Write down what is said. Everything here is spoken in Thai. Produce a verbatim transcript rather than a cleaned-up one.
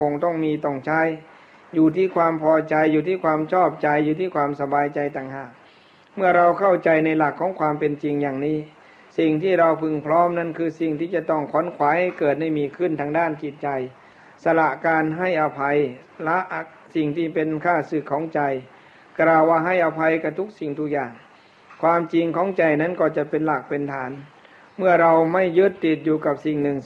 คงต้องมีต้องใช้อยู่ที่ความพอใจอยู่ที่ความชอบใจอยู่ที่ความสบายใจต่างหากเมื่อเราเข้าใจในหลักของความเป็นจริงอย่างนี้สิ่งที่เราพึงพร้อมนั้นคือสิ่งที่จะต้องขวนขวายให้เกิดให้มีขึ้นทางด้านจิตใจสละการให้อภัยละสิ่งที่เป็นข้าศึกของใจกล่าวว่าให้อภัยกับทุกสิ่งทุกอย่างความจริงของใจนั้นก็จะเป็นหลักเป็นฐานเมื่อเราไม่ยึดติดอยู่กับสิ่งหนึ่ง